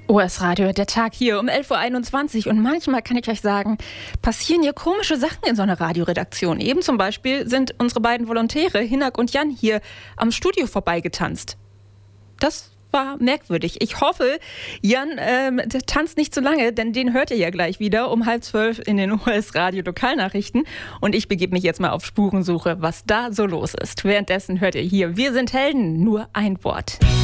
OS Radio, der Tag hier um 11.21 Uhr. Und manchmal kann ich euch sagen, passieren hier komische Sachen in so einer Radioredaktion. Eben zum Beispiel sind unsere beiden Volontäre, Hinak und Jan, hier am Studio vorbeigetanzt. Das war merkwürdig. Ich hoffe, Jan der tanzt nicht zu lange, denn den hört ihr ja gleich wieder um 11:30 in den OS Radio Lokalnachrichten. Und ich begebe mich jetzt mal auf Spurensuche, was da so los ist. Währenddessen hört ihr hier, wir sind Helden, nur ein Wort.